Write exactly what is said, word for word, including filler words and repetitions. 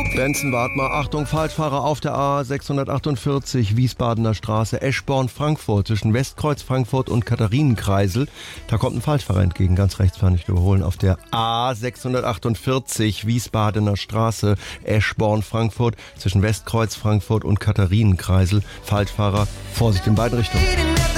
Benson, wart mal, Achtung, Falschfahrer auf der A sechshundertachtundvierzig, Wiesbadener Straße, Eschborn-Frankfurt, zwischen Westkreuz Frankfurt und Katharinenkreisel. Da kommt ein Falschfahrer entgegen, ganz rechts, fahr nicht überholen, auf der A sechshundertachtundvierzig, Wiesbadener Straße, Eschborn-Frankfurt, zwischen Westkreuz Frankfurt und Katharinenkreisel. Falschfahrer, Vorsicht in beiden Richtungen.